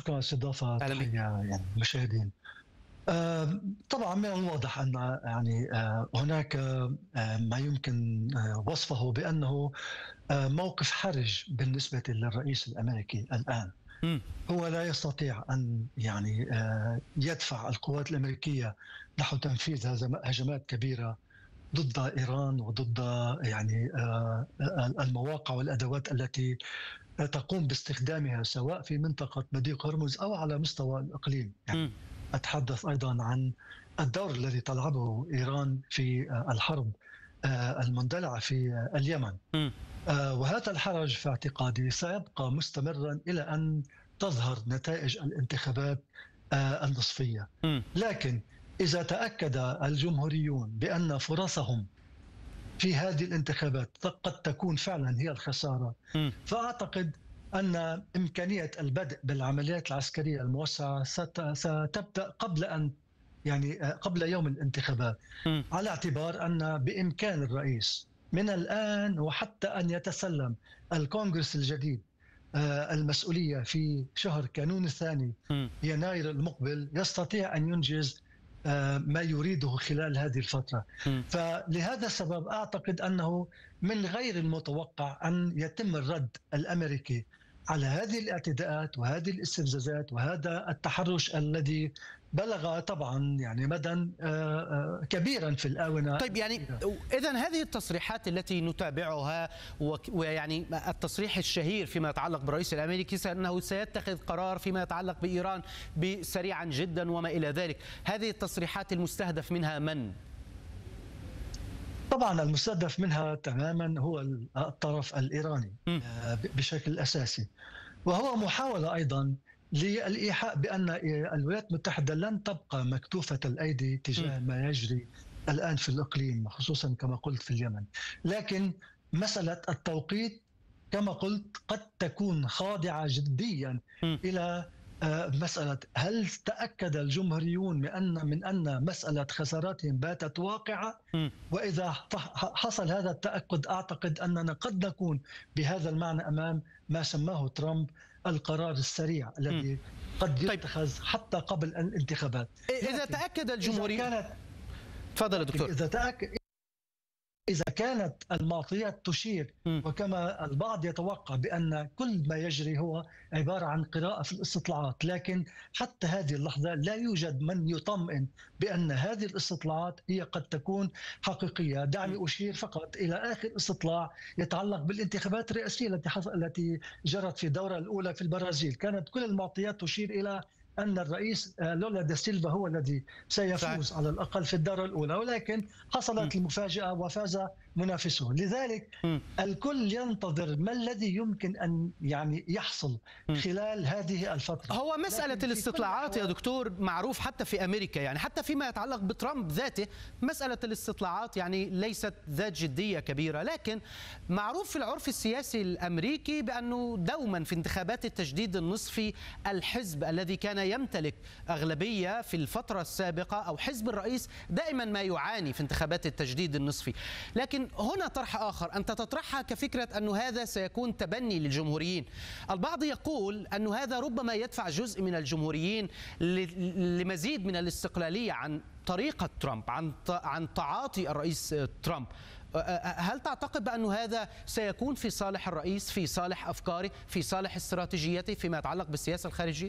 شكرا على الاستضافة، اهلا تحية بك. يعني المشاهدين. طبعا من الواضح أن يعني هناك ما يمكن وصفه بأنه موقف حرج بالنسبة للرئيس الأمريكي الآن. مم. هو لا يستطيع أن يعني يدفع القوات الأمريكية نحو تنفيذ هجمات كبيرة ضد إيران وضد يعني المواقع والأدوات التي تقوم باستخدامها سواء في منطقة مضيق هرمز أو على مستوى الإقليم. يعني مم. أتحدث أيضا عن الدور الذي تلعبه إيران في الحرب المندلعة في اليمن. مم. وهذا الحرج في اعتقادي سيبقى مستمرا إلى أن تظهر نتائج الانتخابات النصفية. مم. لكن إذا تأكد الجمهوريون بأن فرصهم في هذه الانتخابات قد تكون فعلا هي الخسارة، مم. فأعتقد أن إمكانية البدء بالعمليات العسكرية الموسعة ستبدأ قبل أن يعني قبل يوم الانتخابات، مم. على اعتبار أن بإمكان الرئيس من الآن وحتى أن يتسلم الكونغرس الجديد المسؤولية في شهر كانون الثاني مم. يناير المقبل يستطيع أن ينجز ما يريده خلال هذه الفترة. مم. فلهذا السبب أعتقد أنه من غير المتوقع أن يتم الرد الأمريكي على هذه الاعتداءات وهذه الاستفزازات وهذا التحرش الذي بلغ طبعا يعني مدى كبيرا في الآونة طيب، يعني الأخيرة. إذن هذه التصريحات التي نتابعها ويعني التصريح الشهير فيما يتعلق بالرئيس الأمريكي أنه سيتخذ قرار فيما يتعلق بإيران سريعا جدا وما إلى ذلك، هذه التصريحات المستهدف منها من؟ طبعا المستهدف منها تماما هو الطرف الإيراني م. بشكل أساسي، وهو محاولة أيضا للإيحاء بأن الولايات المتحدة لن تبقى مكتوفة الأيدي تجاه ما يجري الآن في الإقليم، خصوصا كما قلت في اليمن. لكن مسألة التوقيت كما قلت قد تكون خاضعة جديا م. إلى مسألة هل تأكد الجمهوريون من أن مسألة خساراتهم باتت واقعة. م. وإذا حصل هذا التأكد أعتقد أننا قد نكون بهذا المعنى أمام ما سماه ترامب القرار السريع الذي قد طيب، يتخذ حتى قبل الانتخابات. إذا تأكد الجمهوريون، تفضل يا دكتور. إذا كانت المعطيات تشير وكما البعض يتوقع بأن كل ما يجري هو عبارة عن قراءة في الاستطلاعات، لكن حتى هذه اللحظة لا يوجد من يطمئن بأن هذه الاستطلاعات هي قد تكون حقيقية. دعني أشير فقط إلى آخر استطلاع يتعلق بالانتخابات الرئاسية التي جرت في الدورة الأولى في البرازيل، كانت كل المعطيات تشير إلى أن الرئيس لولا دا سيلفا هو الذي سيفوز على الأقل في الدورة الأولى، ولكن حصلت المفاجأة وفاز منافسه. لذلك الكل ينتظر ما الذي يمكن أن يعني يحصل خلال هذه الفترة. هو مسألة الاستطلاعات يا دكتور معروف حتى في أمريكا، يعني حتى فيما يتعلق بترامب ذاته مسألة الاستطلاعات يعني ليست ذات جدية كبيرة، لكن معروف في العرف السياسي الأمريكي بأنه دوما في انتخابات التجديد النصفي الحزب الذي كان يمتلك أغلبية في الفترة السابقة أو حزب الرئيس دائما ما يعاني في انتخابات التجديد النصفي. لكن هنا طرح آخر أنت تطرحها كفكرة أن هذا سيكون تبني للجمهوريين. البعض يقول أن هذا ربما يدفع جزء من الجمهوريين لمزيد من الاستقلالية عن طريقة ترامب، عن تعاطي الرئيس ترامب. هل تعتقد بأن هذا سيكون في صالح الرئيس، في صالح أفكاره، في صالح استراتيجيته فيما يتعلق بالسياسة الخارجية؟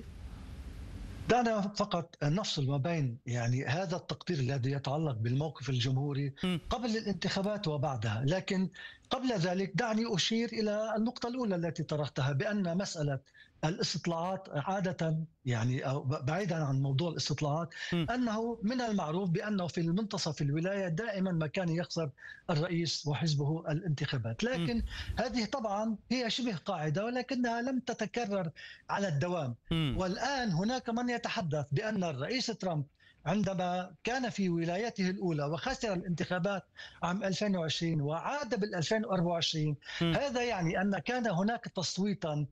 دعنا فقط نفصل ما بين يعني هذا التقدير الذي يتعلق بالموقف الجمهوري قبل الانتخابات وبعدها، لكن قبل ذلك دعني أشير إلى النقطة الأولى التي طرحتها بأن مسألة الاستطلاعات عادة يعني بعيدا عن موضوع الاستطلاعات أنه من المعروف بأنه في المنتصف الولاية دائما ما كان يخسر الرئيس وحزبه الانتخابات، لكن هذه طبعا هي شبه قاعدة ولكنها لم تتكرر على الدوام. والآن هناك من يتحدث بأن الرئيس ترامب عندما كان في ولايته الأولى وخسر الانتخابات عام 2020 وعاد بال2024 هذا يعني أن كان هناك تصويتا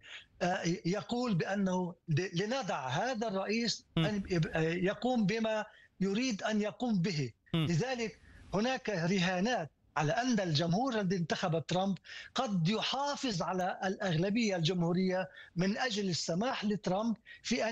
يقول بأنه لندع هذا الرئيس أن يقوم بما يريد أن يقوم به. لذلك هناك رهانات على أن الجمهور الذي انتخب ترامب قد يحافظ على الأغلبية الجمهورية من أجل السماح لترامب في أن